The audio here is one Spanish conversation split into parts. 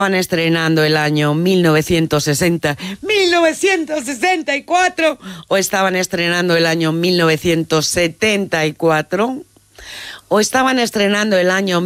Estaban estrenando el año 1964 o estaban estrenando el año 1974 o estaban estrenando el año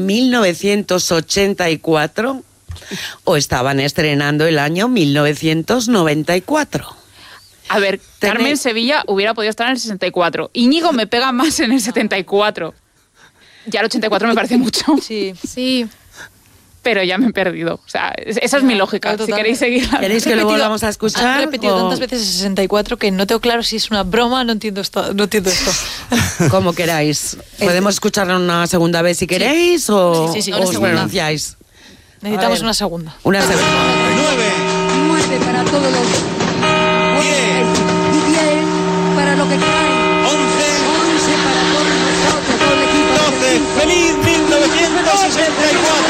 1984 o estaban estrenando el año 1994. A ver, Carmen Sevilla hubiera podido estar en el 64. Íñigo me pega más en el 74. Ya el 84 me parece mucho. Sí. Pero ya me he perdido. O sea, esa es mi lógica. Si queréis seguirla. ¿Queréis que lo volvamos a escuchar? Han repetido tantas veces el 64 que no tengo claro si es una broma, no entiendo esto. Como queráis. Podemos escucharlo una segunda vez si queréis o os pronunciáis. Necesitamos una segunda. Una segunda. 9 para todos los... 10 para lo que cae. 11 para todos nosotros, todo el equipo. 12. ¡Feliz 1964!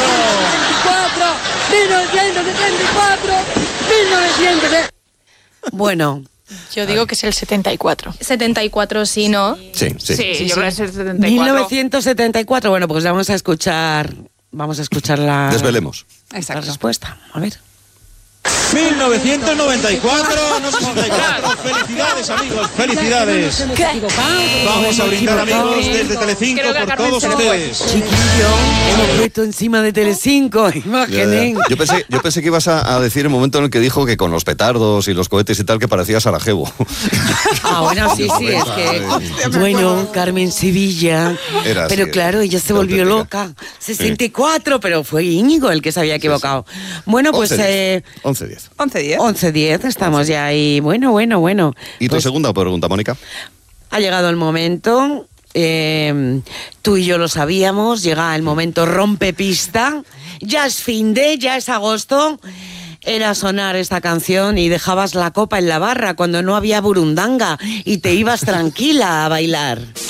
1974. Bueno. Yo digo que es el 74. 74, sí, ¿no? Sí. Yo creo que es el 74. 1974, bueno, pues vamos a escuchar la... Desvelemos. La respuesta, a ver. 1994, no 64. Felicidades, amigos, felicidades. Vamos a brindar, amigos, desde Telecinco por todos ustedes. Chiquillo, hemos puesto encima de Telecinco, imagen. Yo pensé que ibas a decir el momento en el que dijo que con los petardos y los cohetes y tal que parecía Sarajevo. Bueno, sí, es que... Bueno, Carmen Sevilla. Pero así, claro, ella se volvió loca. 64, pero fue Íñigo el que se había equivocado. Bueno, pues... 11-10. 11-10, estamos ya ahí. Bueno. ¿Y tu segunda pregunta, Mónica? Ha llegado el momento, tú y yo lo sabíamos, llega el momento rompepista, ya es ya es agosto, era sonar esta canción y dejabas la copa en la barra cuando no había burundanga y te ibas tranquila a bailar.